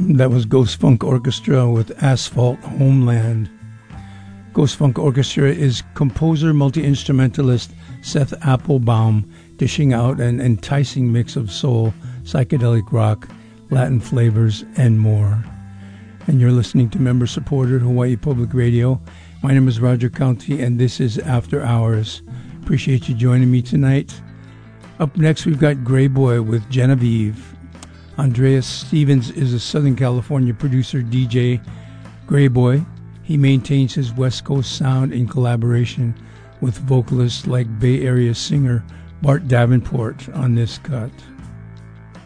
That was Ghost Funk Orchestra with Asphalt Homeland. Ghost Funk Orchestra is composer, multi-instrumentalist Seth Applebaum dishing out an enticing mix of soul, psychedelic rock, Latin flavors, and more. And you're listening to member-supported Hawaii Public Radio. My name is Roger County, and this is After Hours. Appreciate you joining me tonight. Up next, we've got Grey Boy with Genevieve. Andreas Stevens is a Southern California producer, DJ. Grey Boy, he maintains his West Coast sound in collaboration with vocalists like Bay Area singer Bart Davenport on this cut.